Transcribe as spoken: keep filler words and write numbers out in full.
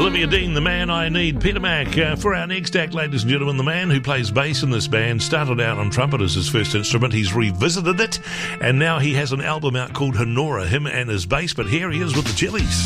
Olivia Dean, The Man I Need. Peter Mack. Uh, for our next act, ladies and gentlemen, the man who plays bass in this band started out on trumpet as his first instrument. He's revisited it, and now he has an album out called Honora, him and his bass. But here he is with the Jellies.